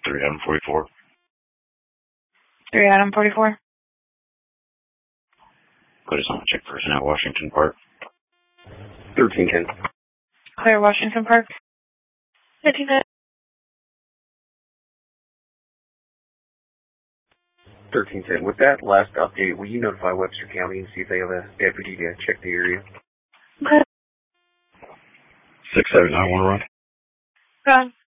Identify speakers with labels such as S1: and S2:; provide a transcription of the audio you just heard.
S1: 3 Adam 44.
S2: 3 Adam 44.
S1: Put us on check person at Washington Park.
S3: 1310.
S2: Clear Washington Park. 1310.
S3: 1310. With that last update, will you notify Webster County and see if they have a deputy to check the area?
S2: Okay.
S1: 679 Run.
S2: Go on.